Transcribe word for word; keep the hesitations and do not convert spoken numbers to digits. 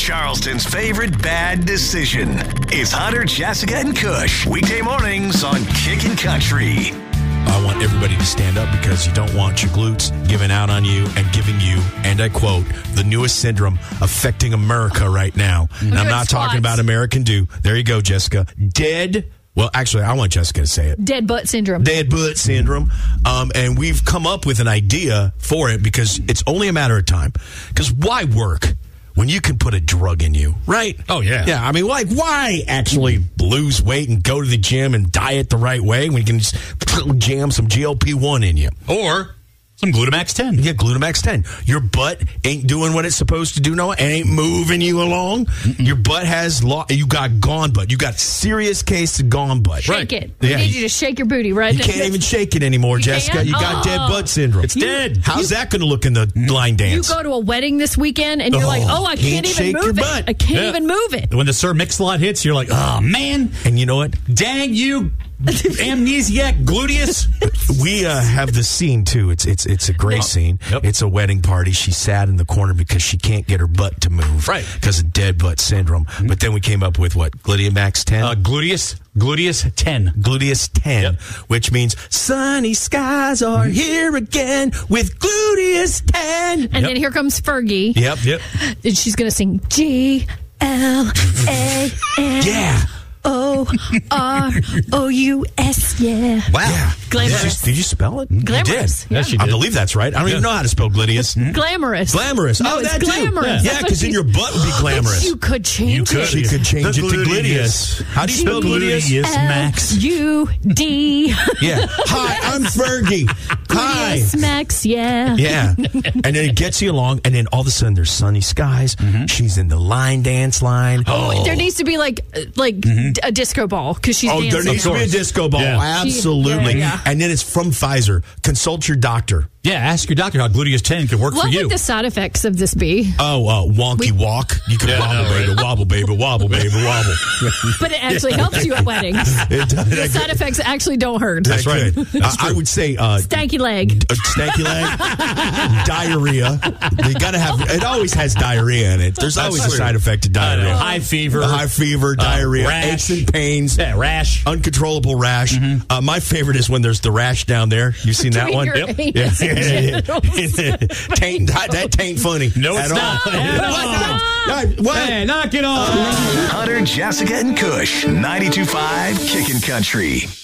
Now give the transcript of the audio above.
Charleston's favorite bad decision. It's Hunter, Jessica, and Kush. Weekday mornings on Kickin' Country. I want everybody to stand up because you don't want your glutes giving out on you and giving you, and I quote, the newest syndrome affecting America right now. And I'm not squats. talking about American Do. There you go, Jessica. Dead. Well, actually, I want Jessica to say it. Dead butt syndrome. Dead butt syndrome. Um, and we've come up with an idea for it because it's only a matter of time. Because why work when you can put a drug in you, right? Oh, yeah. Yeah, I mean, like, why actually lose weight and go to the gym and diet the right way when you can just jam some G L P one in you? Or some Glutamax ten. Yeah, Glutamax ten. Your butt ain't doing what it's supposed to do, Noah. It ain't moving you along. Mm-mm. Your butt has, lo- you got gone butt. You got serious case of gone butt. Shake right. it. Yeah. I need you to shake your booty right You now. can't even shake it anymore, You Jessica. can't? You got Oh. dead butt syndrome. It's dead. How's that going to look in the line dance? You go to a wedding this weekend and you're Oh, like, oh, I can't can't, shake even your move it. butt. I can't Yeah. even move it. When the Sir Mix-a-Lot hits, you're like, oh, man. And you know what? Dang you, amnesiac gluteus. We uh, have the scene, too. It's it's it's a great Yep. scene. Yep. It's a wedding party. She's sad in the corner because she can't get her butt to move. Right. Because of dead butt syndrome. Mm-hmm. But then we came up with what? Glutamax ten? Uh, gluteus, gluteus ten. Gluteus ten, Yep. which means sunny skies are here again with Gluteus ten. And Yep. then here comes Fergie. Yep. Yep. And she's going to sing G L A N Yeah. O R O U S. Yeah. Wow. Yeah. Glamorous. Did you, did you spell it? Glamorous. You did. Yes, you I did. believe that's right. I don't Yeah. even know how to spell gluteus. Glamorous. Glamorous. No, oh, it's that too. glamorous. Yeah, That's because what then she- your butt would be glamorous. You could change You could. it. She could change The it to gluteus. gluteus. How do you spell gluteus? Gluteus Max. L U D. Yeah. Hi, I'm Fergie. Hi. Gluteus Max, yeah. Yeah. And then it gets you along, and then all of a sudden there's sunny skies. Mm-hmm. She's in the line dance line. Oh, there needs to be like uh, like d- a disco ball because she's Oh, dancing. there needs to be a disco ball. Yeah. Absolutely. She- yeah, yeah. And then it's from Pfizer. Consult your doctor. Yeah, ask your doctor how gluteus ten could work What for you. would the side effects of this be? Oh, uh, wonky We- walk. You can Yeah, wobble, no, baby, right. wobble, baby, wobble, baby, wobble. But it actually helps you at weddings. It does. The side effects actually don't hurt. That's right. right. That's I, I would say uh, Stanky leg. a stanky leg, diarrhea. You gotta have. It always has diarrhea in it. There's That's always a true. side effect to I know. diarrhea. High fever. A high fever, diarrhea, rash. aches and pains, Yeah, rash. uncontrollable rash. Uh, my favorite is when there's the rash down there. You seen that Between one? your Yep. anus Yeah. and Yeah, yeah, genitals. yeah. Tain't, that, that tain't funny. No, at it's all. not. At all. What? What? Hey, knock it off. Hunter, Jessica, and Kush. ninety-two point five Kickin' Country.